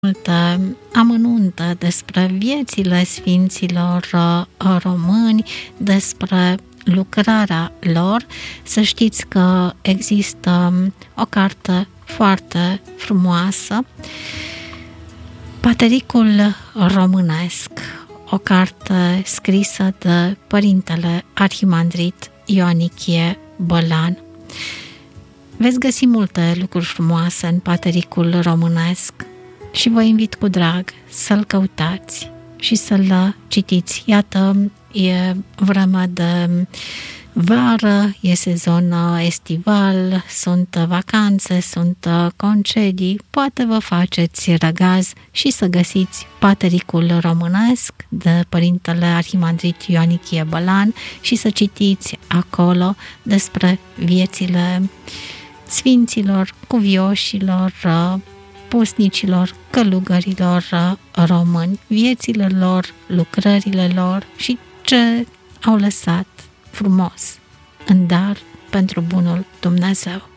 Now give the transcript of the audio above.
multă amănuntă despre viețile sfinților români, despre lucrarea lor. Să știți că există o carte foarte frumoasă, Patericul românesc, o carte scrisă de Părintele Arhimandrit Ioanichie Bălan. Veți găsi multe lucruri frumoase în Patericul românesc și vă invit cu drag să-l căutați și să-l citiți. Iată, e vremea de vară, e sezon estival, sunt vacanțe, sunt concedii, poate vă faceți răgaz și să găsiți Patericul românesc de Părintele Arhimandrit Ioanichie Bălan și să citiți acolo despre viețile sfinților, cuvioșilor, pusnicilor, călugărilor români, viețile lor, lucrările lor și ce au lăsat frumos în dar pentru bunul Dumnezeu.